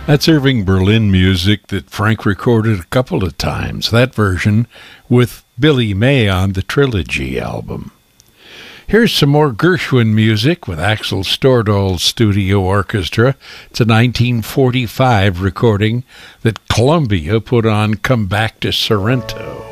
That's Irving Berlin music that Frank recorded a couple of times, that version with Billy May on the Trilogy album. Here's some more Gershwin music with Axel Stordahl's Studio Orchestra. It's a 1945 recording that Columbia put on Come Back to Sorrento.